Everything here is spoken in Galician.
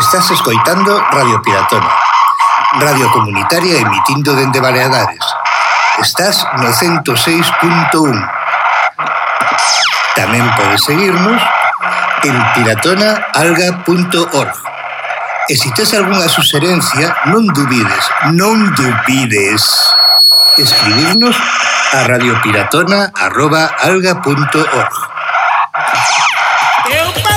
Estás escoitando Radio Piratona, radio comunitaria emitindo dende Baleares. Estás no 106.1. Tamén podes seguirnos en piratonaalga.org. E se tes algunha suxerencia, non dubides escribirnos a radiopiratona@alga.org.